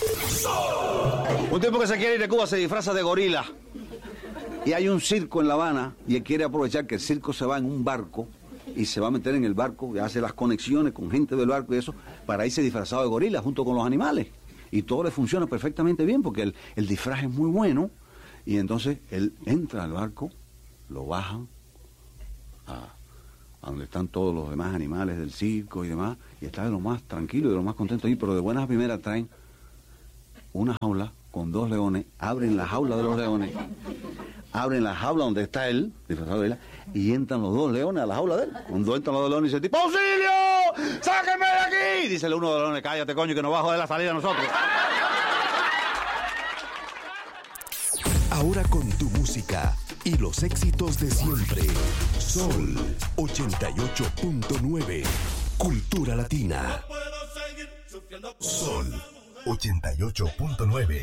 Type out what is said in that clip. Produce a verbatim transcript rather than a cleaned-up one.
Un tipo que se quiere ir de Cuba se disfraza de gorila. Y hay un circo en La Habana y él quiere aprovechar que el circo se va en un barco y se va a meter en el barco y hace las conexiones con gente del barco y eso para irse disfrazado de gorila junto con los animales. Y todo le funciona perfectamente bien porque el, el disfraz es muy bueno. Y entonces él entra al barco, lo bajan a, a donde están todos los demás animales del circo y demás, y está de lo más tranquilo y de lo más contento ahí, pero de buenas a primeras traen una jaula con dos leones, abren la jaula de los leones, abren la jaula donde está él, disfrazado de él, y entran los dos leones a la jaula de él. Cuando entran los dos leones, dice el tipo, ¡auxilio! ¡Sáquenme de aquí! Dice el uno de los leones, cállate coño, que nos va a joder la salida a nosotros. Ahora con tu música y los éxitos de siempre. Sol ochenta y ocho punto nueve. Cultura Latina. Sol ochenta y ocho punto nueve.